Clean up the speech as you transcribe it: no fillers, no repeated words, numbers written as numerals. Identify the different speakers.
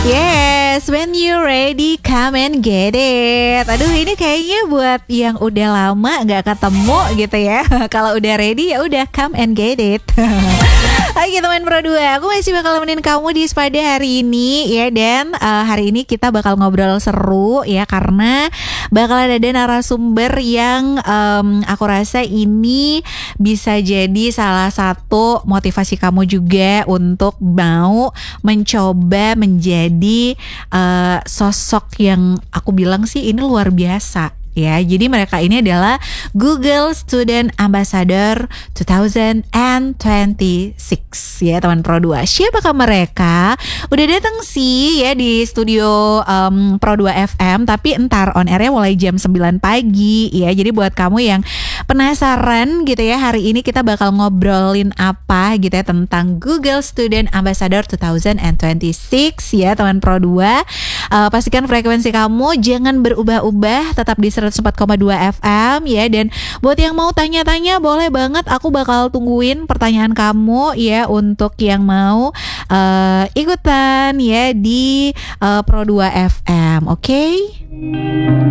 Speaker 1: Yes, when you ready, come and get it. Aduh, ini kayaknya buat yang udah lama nggak ketemu gitu ya. Kalau udah ready ya udah come and get it. Oke teman Pro 2, aku masih bakal nemenin kamu di Spada hari ini ya. Dan hari ini kita bakal ngobrol seru ya, karena bakal ada narasumber yang aku rasa ini bisa jadi salah satu motivasi kamu juga untuk mau mencoba menjadi sosok yang aku bilang sih ini luar biasa. Ya, jadi mereka ini adalah Google Student Ambassador 2026 ya teman Pro 2. Siapakah mereka? Udah datang sih ya di studio Pro 2 FM, tapi entar on airnya mulai jam 9 pagi ya. Jadi buat kamu yang penasaran gitu ya, hari ini kita bakal ngobrolin apa gitu ya tentang Google Student Ambassador 2026 ya teman Pro 2. Pastikan frekuensi kamu jangan berubah-ubah, tetap di 104,2 FM ya. Dan buat yang mau tanya-tanya boleh banget, aku bakal tungguin pertanyaan kamu ya untuk yang mau ikutan ya di Pro 2 FM, oke?